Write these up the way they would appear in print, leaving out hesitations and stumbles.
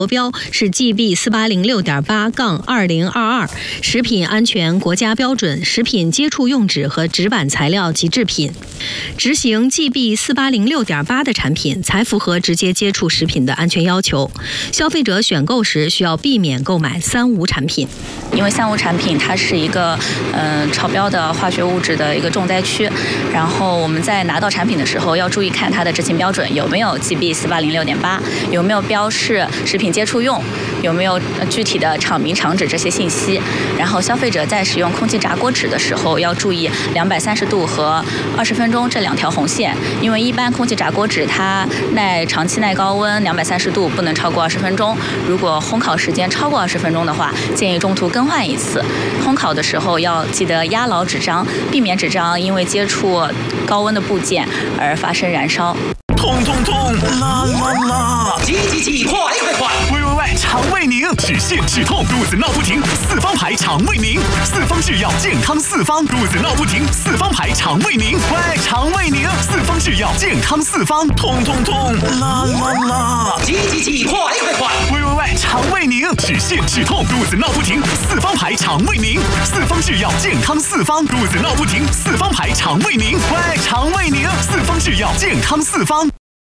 国标是 GB4806.8-2022食品安全国家标准食品接触用纸和纸板材料及制品。执行 GB4806.8 的产品才符合直接接触食品的安全要求。消费者选购时需要避免购买3无产品， 因为3无产品它是一个超标的化学物质的一个重灾区。然后我们在拿到产品的时候要注意看它的执行标准有没有 GB4806.8，有没有标示食品接触用，有没有具体的厂名厂址这些信息。然后消费者在使用空气炸锅纸的时候要注意230度和20分钟这2条红线，因为一般空气炸锅纸它长期耐高温230度不能超过20分钟，如果烘烤时间超过20分钟的话，建议中途更换一次。烘烤的时候要记得压牢纸张，避免纸张因为接触高温的部件而发生燃烧。 痛痛痛，啦啦啦！ 急急急，快快快！ 喂，肠胃宁，止泻止痛，肚子闹不停，四方牌肠胃宁，四方制药健康四方，肚子闹不停，四方牌肠胃宁，喂，肠胃宁，四方制药健康四方，痛痛痛，啦啦啦！ 急急急，快快快！ 喂，肠胃宁，止泻止痛，肚子闹不停，四方牌肠胃宁，四方制药健康四方，肚子闹不停，四方牌肠胃宁，喂，肠胃宁，四方制药健康四方。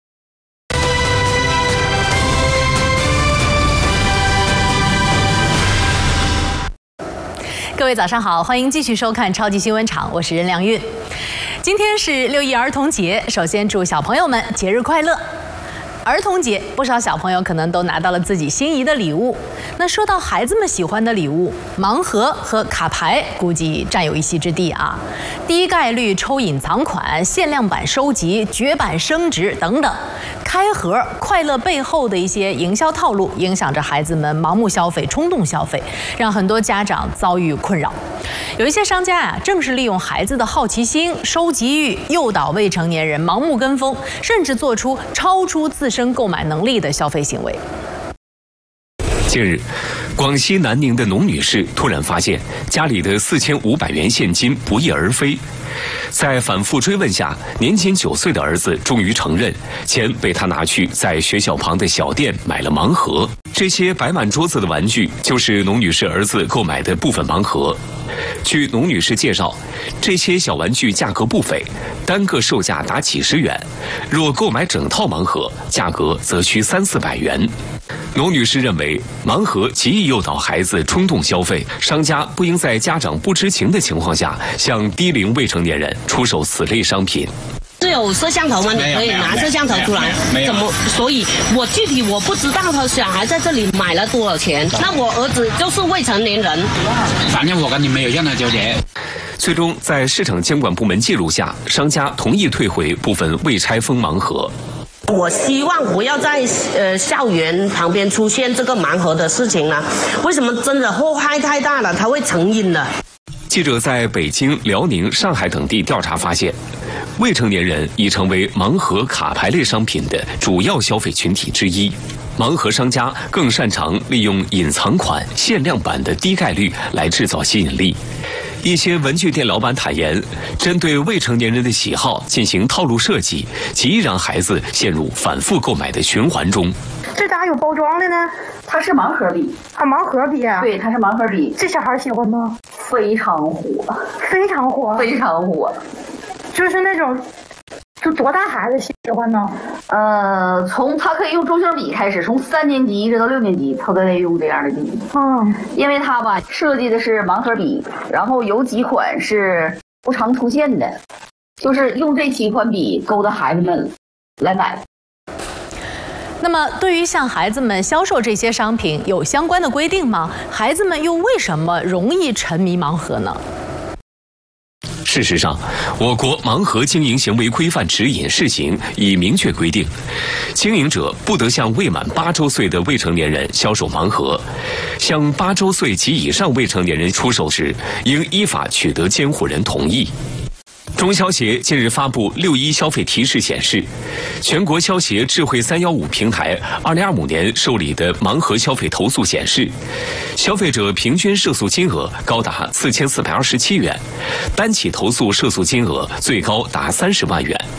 各位早上好，欢迎继续收看超级新闻场，我是任良韵。今天是6一儿童节，首先祝小朋友们节日快乐。儿童节，不少小朋友可能都拿到了自己心仪的礼物。那说到孩子们喜欢的礼物，盲盒和卡牌估计占有一席之地啊。低概率抽隐藏款、限量版收集、绝版升值等等，开盒快乐背后的一些营销套路，影响着孩子们盲目消费、冲动消费，让很多家长遭遇困扰。有一些商家正是利用孩子的好奇心、收集欲，诱导未成年人盲目跟风，甚至做出超出自身购买能力的消费行为。 近日，广西南宁的农女士突然发现家里的4500元现金不翼而飞。在反复追问下，年仅9岁的儿子终于承认，钱被他拿去在学校旁的小店买了盲盒。这些摆满桌子的玩具，就是农女士儿子购买的部分盲盒。据农女士介绍，这些小玩具价格不菲，单个售价达几十元，若购买整套盲盒，价格则需300-400元。农女士认为，盲盒极易诱导孩子冲动消费，商家不应在家长不知情的情况下，向低龄未成年人出售此类商品。 是有摄像头吗？你可以拿摄像头出来。怎么？所以我具体我不知道他小孩在这里买了多少钱。那我儿子就是未成年人。 反正我跟你没有任何纠结。 最终，在市场监管部门介入下，商家同意退回部分未拆封盲盒。 我希望不要在校园旁边出现这个盲盒的事情了。为什么？真的祸害太大了，它会成瘾的。 记者在北京、辽宁、上海等地调查发现，未成年人已成为盲盒、卡牌类商品的主要消费群体之一。盲盒商家更擅长利用隐藏款、限量版的低概率来制造吸引力。一些文具店老板坦言，针对未成年人的喜好进行套路设计，极易让孩子陷入反复购买的循环中。 这咋有包装的呢？ 它是盲盒笔啊，盲盒笔啊。 对，它是盲盒笔。 这小孩喜欢吗？ 非常火， 非常火， 非常火。 就是那种，就多大孩子喜欢呢？ 从他可以用中性笔开始，从3年级一直到6年级，他都得用这样的笔。因为他吧设计的是盲盒笔，然后有几款是不常出现的，就是用这几款笔勾搭孩子们来买。 那么，对于向孩子们销售这些商品，有相关的规定吗？孩子们又为什么容易沉迷盲盒呢？ 事实上，我国盲盒经营行为规范指引试行已明确规定，经营者不得向未满8周岁的未成年人销售盲盒，向8周岁及以上未成年人出售时，应依法取得监护人同意。中消协近日发布6.1消费提示显示，全国消协智慧315平台2025年受理的盲盒消费投诉显示，消费者平均涉诉金额高达4427元，单起投诉涉诉金额最高达30万元。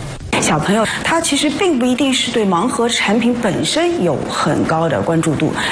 小朋友他其实并不一定是对盲盒产品本身有很高的关注度，